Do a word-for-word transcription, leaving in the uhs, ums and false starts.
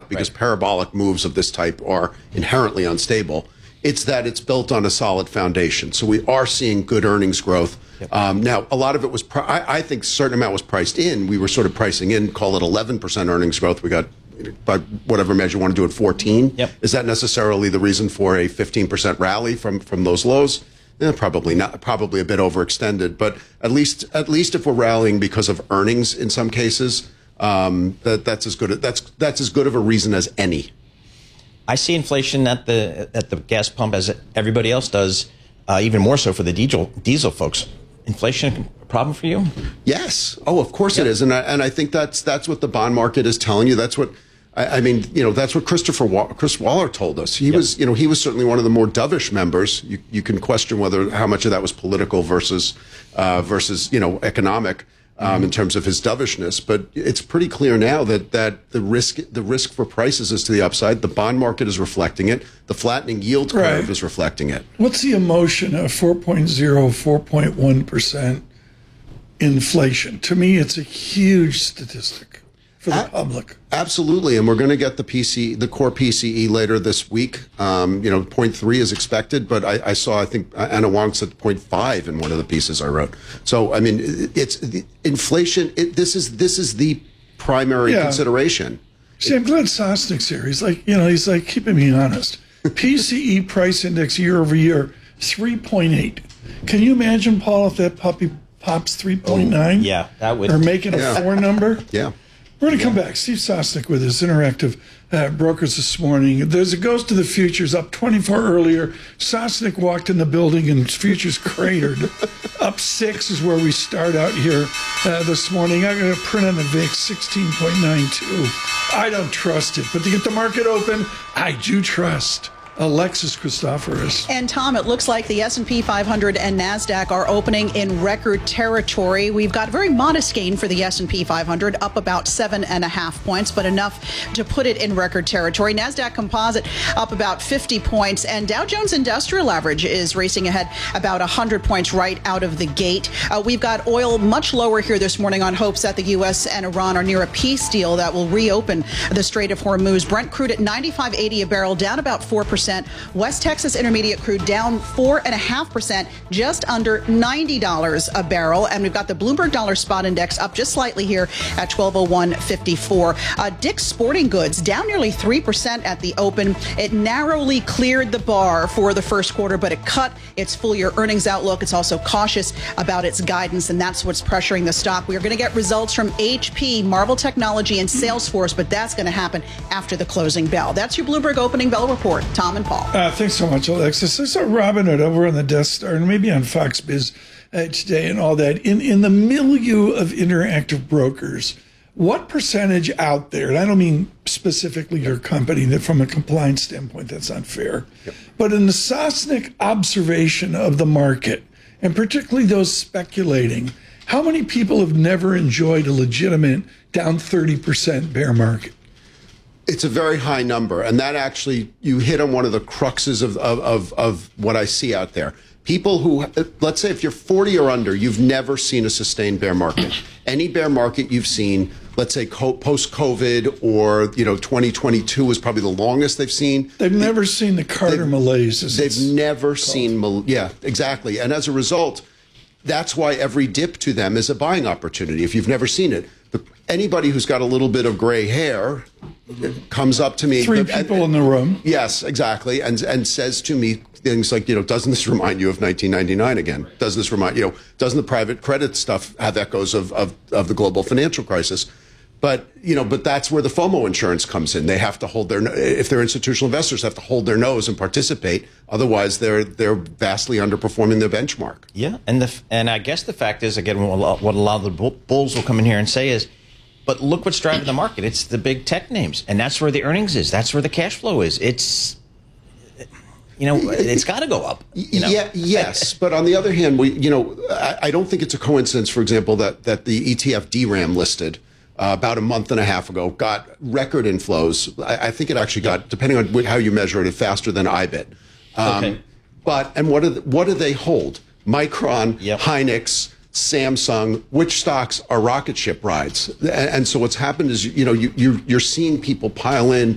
parabolic because right. parabolic moves of this type are inherently unstable. It's that it's built on a solid foundation. So we are seeing good earnings growth. Yep. Um, now, a lot of it was, pri- I, I think a certain amount was priced in. We were sort of pricing in, call it eleven percent earnings growth. We got, by whatever measure you want to do it, fourteen. Yep. Is that necessarily the reason for a fifteen percent rally from, from those lows? Eh, probably not. Probably a bit overextended. But at least, at least if we're rallying because of earnings in some cases, um, that, that's as good. That's that's as good of a reason as any. I see inflation at the at the gas pump as everybody else does, uh, even more so for the diesel diesel folks. Inflation a problem for you? Yes. Oh, of course yep. it is, and I, and I think that's that's what the bond market is telling you. That's what I, I mean. You know, that's what Christopher Wa- Chris Waller told us. He yep. was, you know, he was certainly one of the more dovish members. You you can question whether how much of that was political versus uh, versus you know economic. Um, in terms of his dovishness, but it's pretty clear now that, that the risk the risk for prices is to the upside. The bond market is reflecting it. The flattening yield curve right. is reflecting it. What's the emotion of four point oh, four point one percent inflation? To me, it's a huge statistic for the a- public. Absolutely, and we're going to get the P C, the core P C E later this week. Um, you know, zero point three is expected, but I, I saw, I think Anna Wong said zero point five in one of the pieces I wrote. So, I mean, it's the inflation. It, this is this is the primary yeah. consideration. See, I'm glad Sosnick's here. He's like, you know, he's like keeping me honest. P C E price index year over year, three point eight. Can you imagine, Paul, if that puppy pops three point nine? Oh, yeah, that would. Or making a yeah. four number? Yeah. We're going to come back. Steve Sosnick with his Interactive uh, Brokers this morning. There's a Goes to the Futures up twenty-four earlier. Sosnick walked in the building and futures cratered. Up six is where we start out here uh, this morning. I'm going to print on the V I X sixteen point nine two. I don't trust it, but to get the market open, I do trust Alexis Christoforous. And Tom, it looks like the S and P five hundred and NASDAQ are opening in record territory. We've got a very modest gain for the S and P five hundred, up about seven and a half points, but enough to put it in record territory. NASDAQ Composite up about fifty points, and Dow Jones Industrial Average is racing ahead about one hundred points right out of the gate. Uh, we've got oil much lower here this morning on hopes that the U S and Iran are near a peace deal that will reopen the Strait of Hormuz. Brent crude at ninety-five eighty a barrel, down about four percent. West Texas Intermediate crude down four point five percent, just under ninety dollars a barrel. And we've got the Bloomberg Dollar Spot Index up just slightly here at twelve oh one fifty-four. Uh, Dick's Sporting Goods down nearly three percent at the open. It narrowly cleared the bar for the first quarter, but it cut its full year earnings outlook. It's also cautious about its guidance, and that's what's pressuring the stock. We are going to get results from H P, Marvel Technology, and Salesforce, but that's going to happen after the closing bell. That's your Bloomberg Opening Bell Report. Tom and Paul. Uh, thanks so much, Alexis. I saw Robinhood over on the Death Star and maybe on Fox Biz uh, today and all that. In in the milieu of Interactive Brokers, what percentage out there, and I don't mean specifically your company, that from a compliance standpoint, that's not fair, yep. but in the Sosnick observation of the market, and particularly those speculating, how many people have never enjoyed a legitimate down thirty percent bear market? It's a very high number, and that actually, you hit on one of the cruxes of, of, of, of what I see out there. People who, let's say if you're forty or under, you've never seen a sustained bear market. Any bear market you've seen, let's say co- post-COVID or, you know, twenty twenty-two was probably the longest they've seen. They've they, never seen the Carter malaise. They've never called. seen, mal- yeah, exactly. And as a result, that's why every dip to them is a buying opportunity if you've never seen it. The, anybody who's got a little bit of gray hair comes up to me. Three people and, in the room. Yes, exactly. And and says to me things like, you know, doesn't this remind you of nineteen ninety-nine again? Does this remind, you know, doesn't the private credit stuff have echoes of, of, of the global financial crisis? But, you know, but that's where the FOMO insurance comes in. They have to hold their, if they're institutional investors, have to hold their nose and participate. Otherwise, they're they're vastly underperforming their benchmark. Yeah, and the and I guess the fact is, again, what a lot of the bulls will come in here and say is, but look what's driving the market. It's the big tech names, and that's where the earnings is. That's where the cash flow is. It's, you know, it's got to go up. You know? Yeah, yes, but on the other hand, we, you know, I, I don't think it's a coincidence, for example, that that the E T F D RAM listed Uh, about a month and a half ago, got record inflows. I, I think it actually got, depending on how you measure it, faster than I B I T. Um, okay. But, and what do, the, what do they hold? Micron, yep. Hynix, Samsung, which stocks are rocket ship rides? And, and so what's happened is, you know, you, you, you're seeing people pile in